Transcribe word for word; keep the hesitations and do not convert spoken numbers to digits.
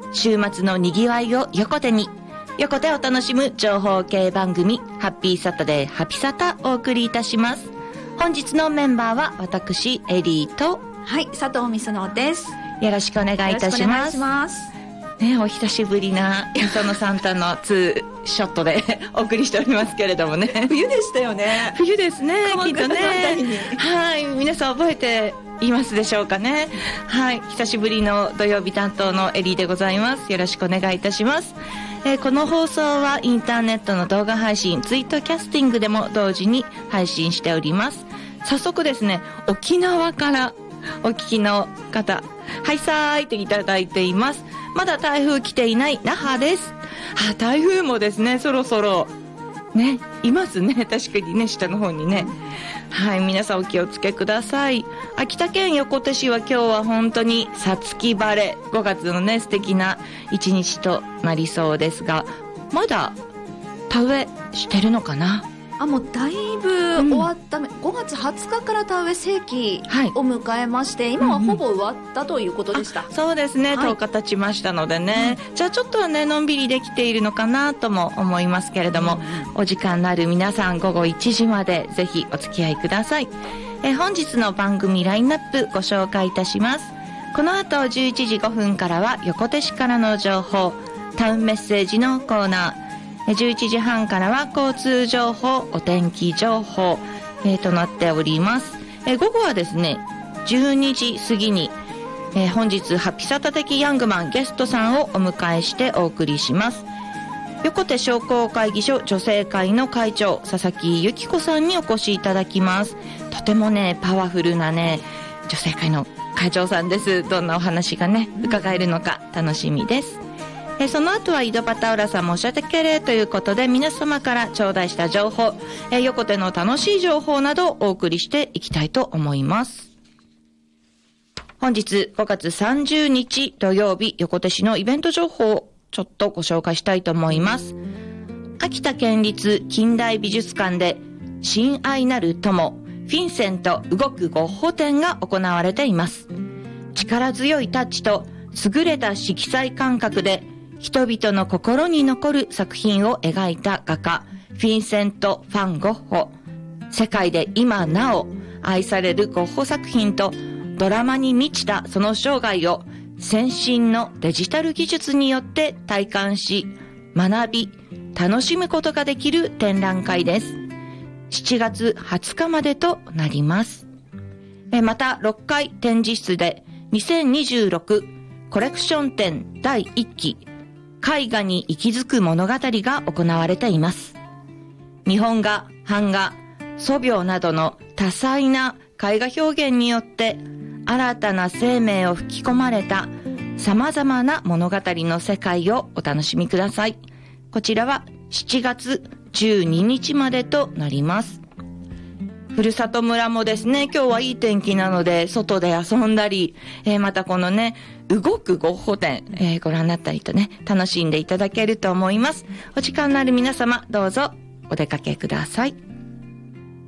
週末のにぎわいを横手に、横手を楽しむ情報系番組ハッピーサタデーハピサタお送りいたします。本日のメンバーは私エリーと、 はい、佐藤美園です。 よろしくお願いいたします。 よろしくお願いします。 ね、お久しぶりなみそのサンタのツーショットでお送りしておりますけれどもね。 冬でしたよね。 冬ですね、きっとね。 はい、皆さん覚えていますでしょうかね。はい、久しぶりの土曜日担当のエリーでございます。よろしくお願いいたします。えー、この放送はインターネットの動画配信、ツイートキャスティングでも同時に配信しております。早速ですね、沖縄からお聞きの方、はいさーいといただいています。まだ台風来ていない那覇です。あ、台風もですね、そろそろね、いますね。確かにね、下の方にね。はい、皆さんお気をつけください。秋田県横手市は今日は本当にさつき晴れ、ごがつのね、素敵な一日となりそうですが、まだ田植えしてるのかな。 あ、もうだいぶ終わった、うん、ごがつはつかから田植え盛期を迎えまして、はい、今はほぼ終わったということでした。 うんうん、そうですね、はい、とおか経ちましたのでね、うん、じゃあちょっとはねのんびりできているのかなとも思いますけれども、うん、お時間のある皆さん午後いちじまでぜひお付き合いください。え本日の番組ラインナップご紹介いたします。この後じゅういちじごふんからは横手市からの情報、タウンメッセージのコーナー、じゅういちじはんからは交通情報、お天気情報、えー、となっております。えー、午後はですねじゅうにじ過ぎに、えー、本日ハピサタ的ヤングマンゲストさんをお迎えしてお送りします。横手商工会議所女性会の会長佐々木由紀子さんにお越しいただきます。とてもねパワフルなね女性会の会長さんです。どんなお話がね伺えるのか楽しみです。えその後は井戸端浦さんもおっしゃってけれということで、皆様から頂戴した情報、え横手の楽しい情報などをお送りしていきたいと思います。本日ごがつさんじゅうにち土曜日、横手市のイベント情報をちょっとご紹介したいと思います。秋田県立近代美術館で親愛なる友フィンセント動くゴッホ展が行われています。力強いタッチと優れた色彩感覚で人々の心に残る作品を描いた画家フィンセント・ファン・ゴッホ。世界で今なお愛されるゴッホ作品とドラマに満ちたその生涯を先進のデジタル技術によって体感し学び楽しむことができる展覧会です。しちがつはつかまでとなります。またろっかい展示室でにせんにじゅうろくコレクション展だいいっき絵画に息づく物語が行われています。日本画、版画、素描などの多彩な絵画表現によって新たな生命を吹き込まれた様々な物語の世界をお楽しみください。こちらはしちがつじゅうににちまでとなります。ふるさと村もですね、今日はいい天気なので外で遊んだり、えー、またこのね動くゴッホ展、えー、ご覧になったりとね楽しんでいただけると思います。お時間のある皆様どうぞお出かけください。